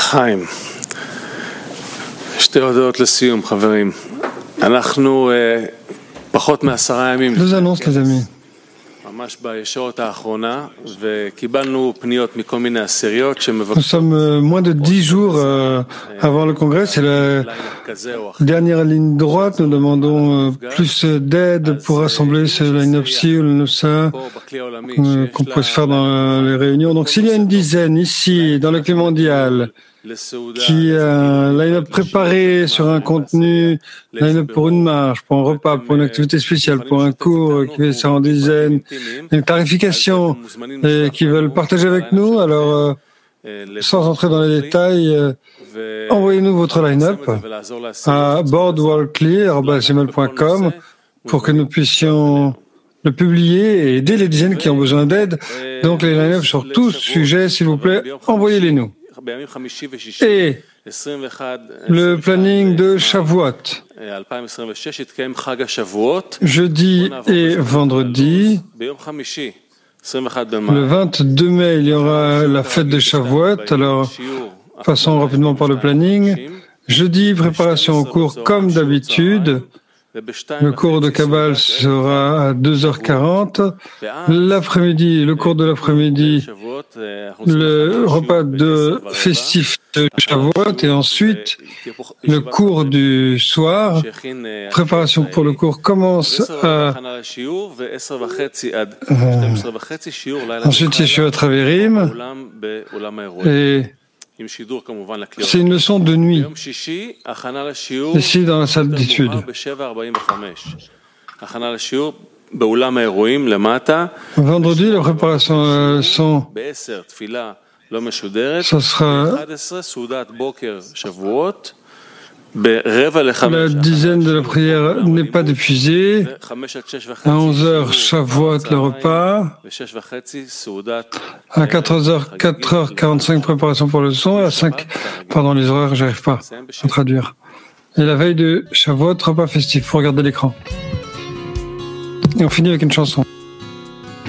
חיים, שתי הודעות לסיום, חברים. אנחנו פחות מ10 ימים. Deux annonces, les amis. ממש בישורת האחרונה, וקיבלנו פניות מכל מיני עשיריות שמבקשות. Nous sommes moins de 10 jours avant le congrès. C'est la dernière ligne droite. Nous demandons plus d'aide pour rassembler ce line-up-ci ou le line-up-ça qu'on pourrait se faire dans les réunions. Donc, s'il y a une dizaine ici, dans le clé mondial, qui a un line-up préparé sur un contenu, line-up pour une marche, pour un repas, pour une activité spéciale, pour un cours qui fait ça en dizaines, une tarification et qui veulent partager avec nous, alors sans entrer dans les détails, envoyez-nous votre line-up à boardworldclear@gmail.com pour que nous puissions le publier et aider les dizaines qui ont besoin d'aide. Donc les line-up sur tous sujets, s'il vous plaît, envoyez-les-nous. Et le planning de Shavuot. Jeudi et vendredi, le 22 mai, il y aura la fête de Shavuot. Alors, passons rapidement par le planning. Jeudi, préparation au cours comme d'habitude. Le cours de Kabbale sera à 2h40. L'après-midi, le cours de l'après-midi, le repas de festif de Shavuot et ensuite le cours du soir. Préparation pour le cours commence à ensuite Yeshua Traverim et c'est une leçon de nuit, ici dans la salle d'études. Vendredi, la préparation son, ce sera la dizaine de la prière n'est pas diffusée. À 11h, Shavuot, le repas. À 4h45, préparation pour le son. À 5, pardon, les horaires, j'arrive pas à traduire. Et la veille de Shavuot, repas festif. Faut regarder l'écran. Et on finit avec une chanson.